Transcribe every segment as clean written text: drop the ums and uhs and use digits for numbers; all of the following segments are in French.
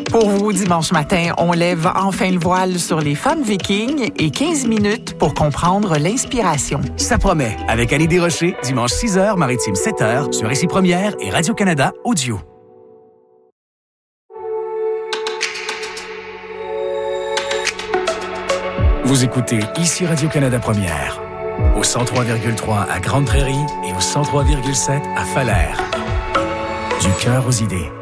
Pour vous, dimanche matin, on lève enfin le voile sur les femmes vikings et 15 minutes pour comprendre l'inspiration. Ça promet, avec Annie Desrochers, dimanche 6h, maritime 7h, sur Ici Première et Radio-Canada Audio. Vous écoutez Ici Radio-Canada Première, au 103,3 à Grande-Prairie et au 103,7 à Falaire. Du cœur aux idées.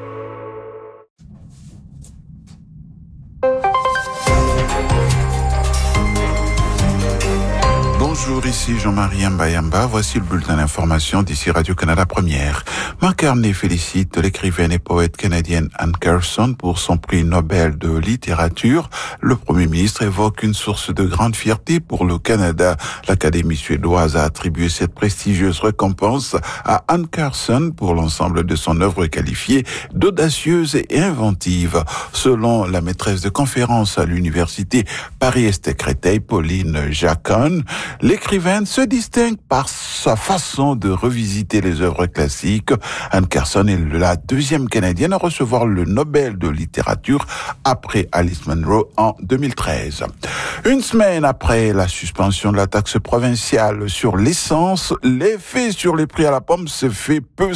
Bonjour, ici Jean-Marie Mbayamba. Voici le bulletin d'information d'ici Radio-Canada Première. Marc Carney félicite l'écrivaine et poète canadienne Anne Carson pour son prix Nobel de littérature. Le Premier ministre évoque une source de grande fierté pour le Canada. L'Académie suédoise a attribué cette prestigieuse récompense à Anne Carson pour l'ensemble de son œuvre qualifiée d'audacieuse et inventive. Selon la maîtresse de conférence à l'université Paris-Est-Créteil, Pauline Jacon, l'écrivaine se distingue par sa façon de revisiter les œuvres classiques. Anne Carson est la deuxième Canadienne à recevoir le Nobel de littérature après Alice Munro en 2013. Une semaine après la suspension de la taxe provinciale sur l'essence, l'effet sur les prix à la pompe se fait peu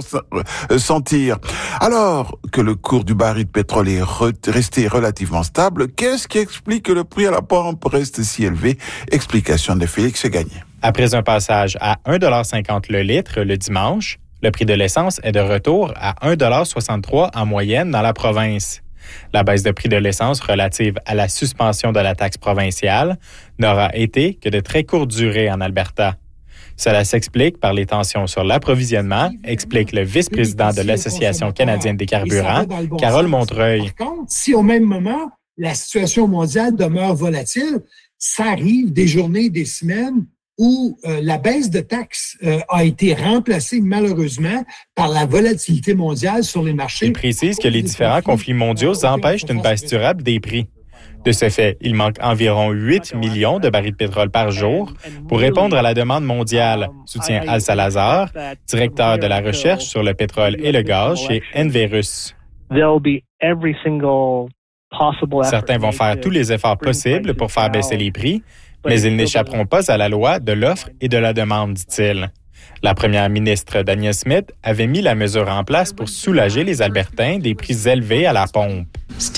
sentir. Alors que le cours du baril de pétrole est resté relativement stable, qu'est-ce qui explique que le prix à la pompe reste si élevé? Explication de Félix Gagné. Après un passage à 1,50 $ le litre le dimanche, le prix de l'essence est de retour à 1,63 $ en moyenne dans la province. La baisse de prix de l'essence relative à la suspension de la taxe provinciale n'aura été que de très courte durée en Alberta. Cela s'explique par les tensions sur l'approvisionnement, explique le vice-président de l'Association canadienne des carburants, Carole Montreuil. Par contre, si au même moment, la situation mondiale demeure volatile, ça arrive des journées, des semaines où la baisse de taxes a été remplacée malheureusement par la volatilité mondiale sur les marchés. Il précise que les différents conflits mondiaux empêchent une baisse durable des prix. De ce fait, il manque environ 8 millions de barils de pétrole par jour pour répondre à la demande mondiale, soutient Al Salazar, directeur de la recherche sur le pétrole et le gaz chez Enverus. Certains vont faire tous les efforts possibles pour faire baisser les prix, mais ils n'échapperont pas à la loi de l'offre et de la demande, dit-il. La première ministre Danielle Smith avait mis la mesure en place pour soulager les Albertains des prix élevés à la pompe.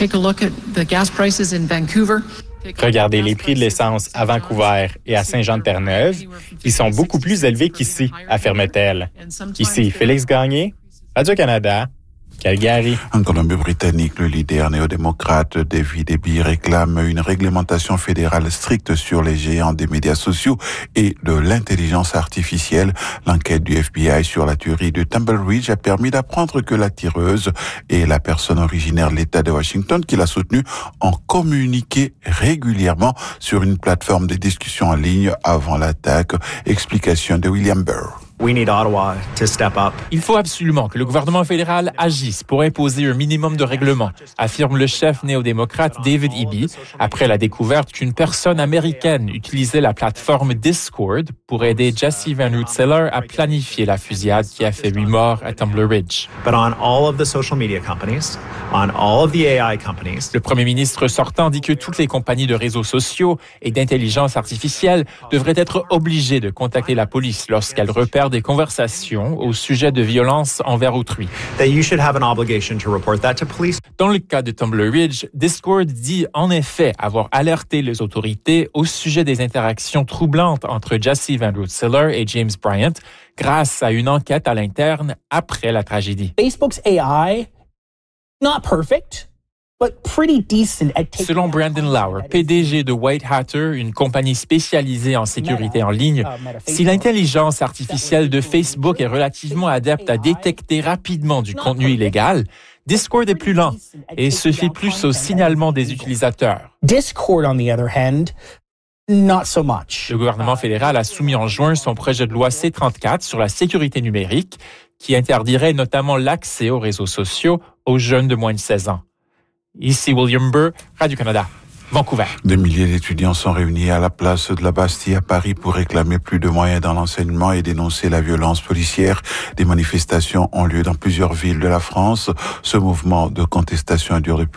Regardez les prix de l'essence à Vancouver et à Saint-Jean-de-Terre-Neuve. Ils sont beaucoup plus élevés qu'ici, affirme-t-elle. Ici, Félix Gagné, Radio-Canada, Calgary. En Colombie-Britannique, le leader néo-démocrate David Eby réclame une réglementation fédérale stricte sur les géants des médias sociaux et de l'intelligence artificielle. L'enquête du FBI sur la tuerie de Temple Ridge a permis d'apprendre que la tireuse et la personne originaire de l'État de Washington qui l'a soutenue ont communiqué régulièrement sur une plateforme de discussion en ligne avant l'attaque. Explication de William Burr. Il faut absolument que le gouvernement fédéral agisse pour imposer un minimum de règlement, affirme le chef néo-démocrate David Eby, après la découverte qu'une personne américaine utilisait la plateforme Discord pour aider Jesse Van Rensselaer à planifier la fusillade qui a fait 8 morts à Temple Ridge. Le premier ministre sortant dit que toutes les compagnies de réseaux sociaux et d'intelligence artificielle devraient être obligées de contacter la police lorsqu'elles repèrent des conversations au sujet de violences envers autrui. Dans le cas de Temple Ridge, Discord dit en effet avoir alerté les autorités au sujet des interactions troublantes entre Jesse Van Rensselaer et James Bryant grâce à une enquête à l'interne après la tragédie. Facebook's AI, not perfect. Selon Brandon Lauer, PDG de White Hatter, une compagnie spécialisée en sécurité en ligne, si l'intelligence artificielle de Facebook est relativement adepte à détecter rapidement du contenu illégal, Discord est plus lent et se fie plus au signalement des utilisateurs. Discord, on the other hand, not so much. Le gouvernement fédéral a soumis en juin son projet de loi C-34 sur la sécurité numérique qui interdirait notamment l'accès aux réseaux sociaux aux jeunes de moins de 16 ans. Ici William Burr, Radio-Canada, Vancouver. Des milliers d'étudiants sont réunis à la place de la Bastille à Paris pour réclamer plus de moyens dans l'enseignement et dénoncer la violence policière. Des manifestations ont lieu dans plusieurs villes de la France. Ce mouvement de contestation dure depuis